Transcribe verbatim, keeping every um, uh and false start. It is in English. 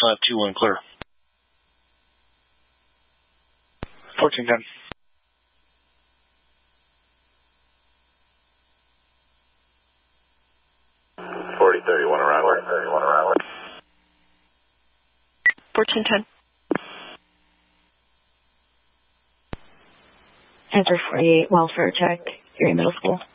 five two one, clear. fourteen ten. forty thirty-one arrival. thirty-one arrival. fourteen ten. Answer forty-eight, welfare check, Erie Middle School.